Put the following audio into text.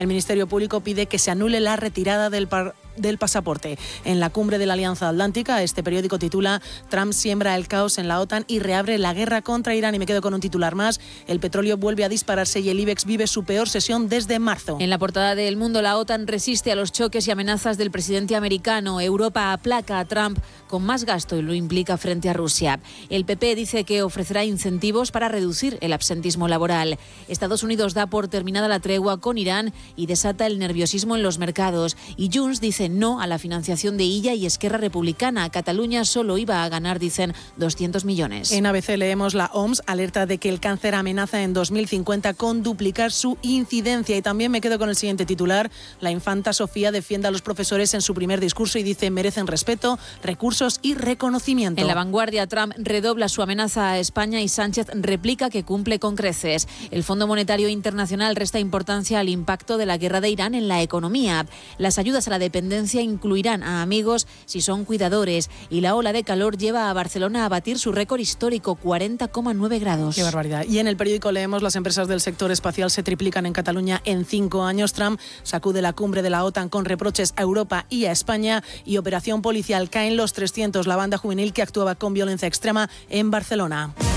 El Ministerio Público pide que se anule la retirada del pasaporte. En la cumbre de la Alianza Atlántica, este periódico titula Trump siembra el caos en la OTAN y reabre la guerra contra Irán. Y me quedo con un titular más. El petróleo vuelve a dispararse y el IBEX vive su peor sesión desde marzo. En la portada de El Mundo, la OTAN resiste a los choques y amenazas del presidente americano. Europa aplaca a Trump con más gasto y lo implica frente a Rusia. El PP dice que ofrecerá incentivos para reducir el absentismo laboral. Estados Unidos da por terminada la tregua con Irán y desata el nerviosismo en los mercados. Y Junts dice no a la financiación de Illa y Esquerra Republicana. Cataluña solo iba a ganar, dicen, 200 millones. En ABC leemos la OMS alerta de que el cáncer amenaza en 2050 con duplicar su incidencia. Y también me quedo con el siguiente titular. La infanta Sofía defiende a los profesores en su primer discurso y dice merecen respeto, recursos y reconocimiento. En La Vanguardia, Trump redobla su amenaza a España y Sánchez replica que cumple con creces. El Fondo Monetario Internacional resta importancia al impacto de la guerra de Irán en la economía. Las ayudas a la dependencia incluirán a amigos si son cuidadores y la ola de calor lleva a Barcelona a batir su récord histórico, 40,9 grados. ¡Qué barbaridad! Y en el periódico leemos las empresas del sector espacial se triplican en Cataluña en 5 años. Trump sacude la cumbre de la OTAN con reproches a Europa y a España y operación policial caen los 300, la banda juvenil que actuaba con violencia extrema en Barcelona.